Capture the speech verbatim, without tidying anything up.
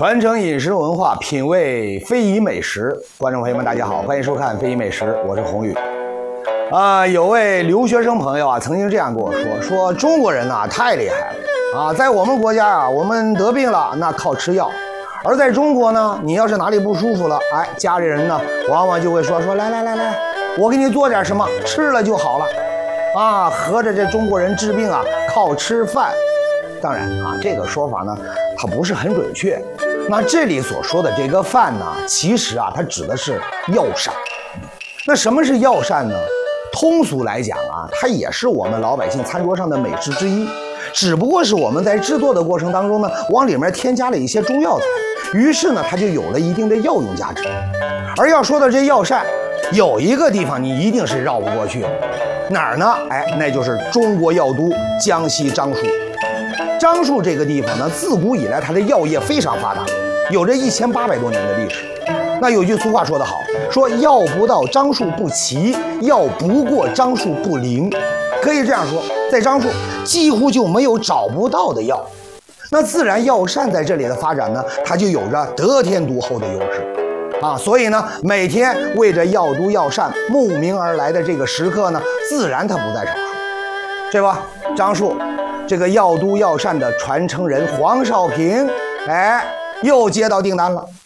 传承饮食文化，品味非遗美食。观众朋友们，大家好，欢迎收看《非遗美食》，我是宏宇。啊、呃，有位留学生朋友啊，曾经这样跟我说：说中国人呐、啊、太厉害了啊，在我们国家啊，我们得病了那靠吃药，而在中国呢，你要是哪里不舒服了，哎，家里人呢往往就会说说来来来来，我给你做点什么，吃了就好了。啊，合着这中国人治病啊靠吃饭。当然啊，这个说法呢，它不是很准确。那这里所说的这个饭呢，其实啊，它指的是药膳。那什么是药膳呢？通俗来讲啊，它也是我们老百姓餐桌上的美食之一，只不过是我们在制作的过程当中呢，往里面添加了一些中药材，于是呢，它就有了一定的药用价值。而要说到这药膳，有一个地方你一定是绕不过去的，哪儿呢？哎，那就是中国药都江西樟树。樟树这个地方呢，自古以来它的药业非常发达，有着一千八百多年的历史。那有句俗话说得好，说药不到樟树不齐，药不过樟树不灵。可以这样说，在樟树几乎就没有找不到的药。那自然药膳在这里的发展呢，它就有着得天独厚的优势啊。所以呢，每天为着药都药膳慕名而来的这个食客呢，自然它不在少数，对吧？樟树这个药都药膳的传承人黄少平，哎，又接到订单了。